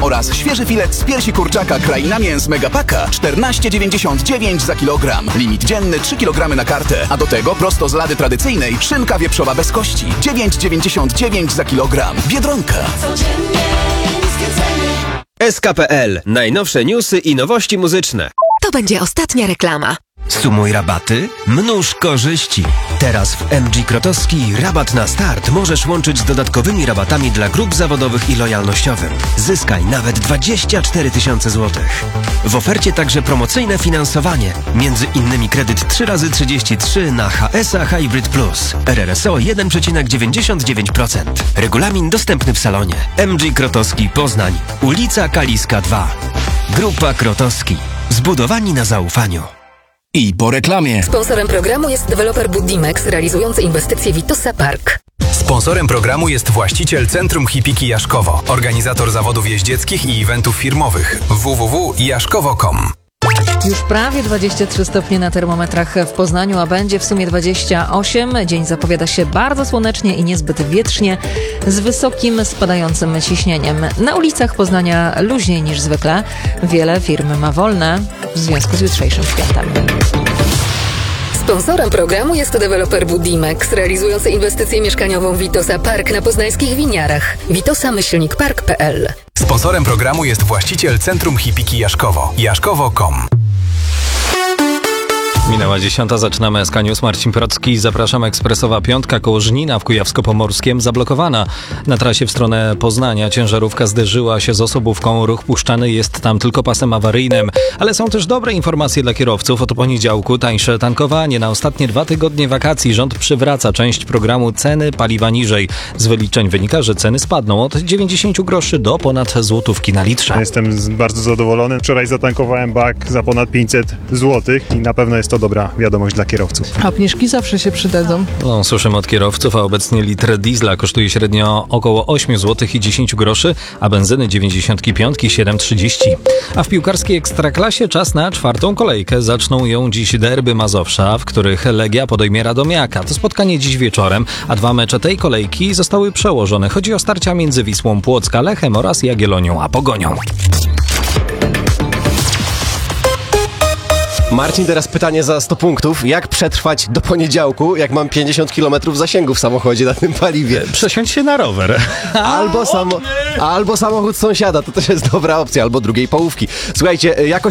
oraz świeży filet z piersi kurczaka Kraina Mięs Megapaka 14,99 za kilogram. Limit dzienny 3 kg na kartę, a do tego prosto z lady tradycyjnej szynka wieprzowa bez kości 9,99 za kilogram. Biedronka. SK.pl. Najnowsze newsy i nowości muzyczne. To będzie ostatnia reklama. Sumuj rabaty, mnóż korzyści. Teraz w MG Krotowski rabat na start możesz łączyć z dodatkowymi rabatami dla grup zawodowych i lojalnościowym. Zyskaj nawet 24 000 złotych. W ofercie także promocyjne finansowanie. Między innymi kredyt 3x33 na HSA Hybrid Plus. RRSO 1,99%. Regulamin dostępny w salonie. MG Krotowski Poznań. Ulica Kaliska 2. Grupa Krotowski. Zbudowani na zaufaniu. I po reklamie. Sponsorem programu jest deweloper Budimex, realizujący inwestycje Vitosa Park. Sponsorem programu jest właściciel Centrum Hipiki Jaszkowo, organizator zawodów jeździeckich i eventów firmowych www.jaszkowo.com. Już prawie 23 stopnie na termometrach w Poznaniu, a będzie w sumie 28. Dzień zapowiada się bardzo słonecznie i niezbyt wietrznie, z wysokim spadającym ciśnieniem. Na ulicach Poznania luźniej niż zwykle. Wiele firm ma wolne w związku z jutrzejszym świętem. Sponsorem programu jest deweloper Budimex, realizujący inwestycję mieszkaniową Vitosa Park na poznańskich Winiarach. Vitosa-park.pl. Sponsorem programu jest właściciel Centrum Hipiki Jaszkowo, jaszkowo.com. Minęła 10, zaczynamy SK News. Marcin Procki, zapraszam. Ekspresowa piątka koło Żnina w Kujawsko-Pomorskiem zablokowana. Na trasie w stronę Poznania ciężarówka zderzyła się z osobówką. Ruch puszczany jest tam tylko pasem awaryjnym. Ale są też dobre informacje dla kierowców. Od poniedziałku tańsze tankowanie. Na ostatnie 2 tygodnie wakacji rząd przywraca część programu Ceny paliwa niżej. Z wyliczeń wynika, że ceny spadną od 90 groszy do ponad złotówki na litrze. Jestem bardzo zadowolony. Wczoraj zatankowałem bak za ponad 500 zł i na pewno jest to dobra wiadomość dla kierowców. Obniżki zawsze się przydadzą. No, słyszymy od kierowców, a obecnie litr diesla kosztuje średnio około 8 zł i 10 groszy, a benzyny 95 7,30. A w piłkarskiej Ekstraklasie czas na 4. kolejkę. Zaczną ją dziś derby Mazowsza, w których Legia podejmie Radomiaka. To spotkanie dziś wieczorem, a 2 mecze tej kolejki zostały przełożone. Chodzi o starcia między Wisłą Płocka, Lechem oraz Jagiellonią a Pogonią. Marcin, teraz pytanie za 100 punktów. Jak przetrwać do poniedziałku, jak mam 50 km zasięgu w samochodzie na tym paliwie? Przesiądź się na rower. Albo samochód sąsiada, to też jest dobra opcja, albo drugiej połówki. Słuchajcie, jakoś